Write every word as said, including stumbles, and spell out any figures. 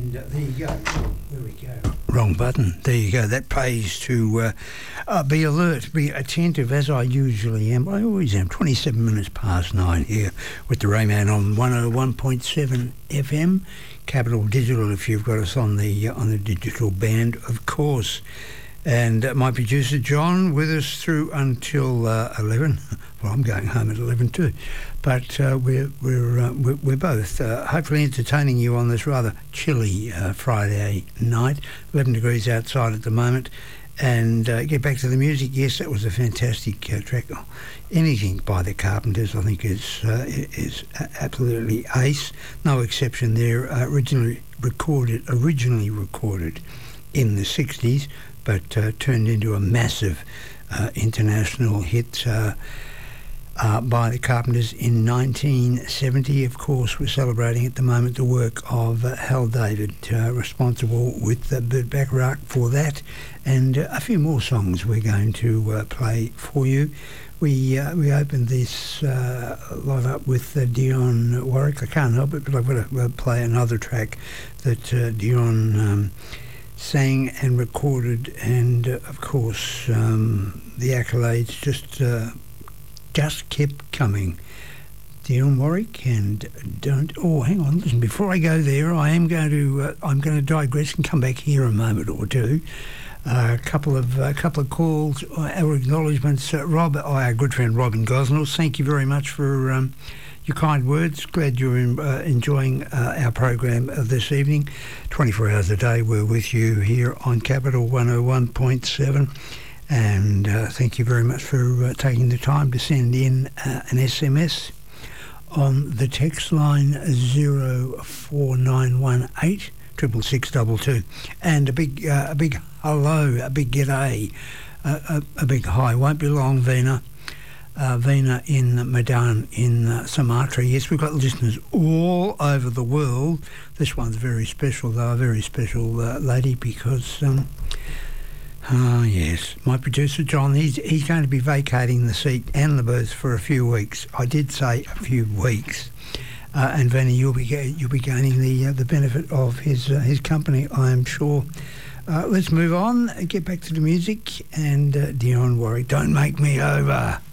And uh, there you go. There we go. Wrong button. There you go. That pays to uh, uh, be alert, be attentive, as I usually am. I always am. twenty-seven minutes past nine here with the Rayman on one oh one point seven F M. Capital Digital, if you've got us on the uh, on the digital band, of course. And uh, my producer John with us through until uh, eleven. Well, I'm going home at eleven too, but uh, we're we're, uh, we're we're both uh, hopefully entertaining you on this rather chilly uh, Friday night. eleven degrees outside at the moment. And uh, get back to the music. Yes, that was a fantastic uh, track. Anything by the Carpenters, I think, is uh, is absolutely ace. No exception there. Uh, originally recorded, originally recorded in the sixties, but uh, turned into a massive uh, international hit uh, uh, by the Carpenters in nineteen seventy. Of course, we're celebrating at the moment the work of uh, Hal David, uh, responsible with uh, Burt Bacharach for that, and uh, a few more songs we're going to uh, play for you. We uh, we opened this uh, lot up with uh, Dionne Warwick. I can't help it, but I've got to uh, play another track that uh, Dionne um, sang and recorded, and uh, of course um, the accolades just uh, just kept coming. Dionne Warwick and don't. Oh, hang on, listen. Before I go there, I am going to uh, I'm going to digress and come back here a moment or two. Uh, a couple of a uh, couple of calls, uh, our acknowledgements. Uh, Rob, uh, our good friend Robin Gosnells, thank you very much for um, your kind words. Glad you're in, uh, enjoying uh, our program uh, this evening. twenty-four hours a day, we're with you here on Capital one oh one point seven. And uh, thank you very much for uh, taking the time to send in uh, an S M S on the text line zero four nine one eight triple six double two, and a big uh, a big hello, a big g'day, uh, a, a big hi. Won't be long, Vina. Uh, Vina in Medan in uh, Sumatra. Yes, we've got listeners all over the world. This one's very special, though, a very special uh, lady, because um, oh yes, my producer John, he's he's going to be vacating the seat and the booth for a few weeks. I did say a few weeks. Uh, and Vanny, you'll be you'll be gaining the uh, the benefit of his uh, his company, I am sure. Uh, let's move on, get back to the music, and uh, Dionne Warwick, Don't Make Me Over.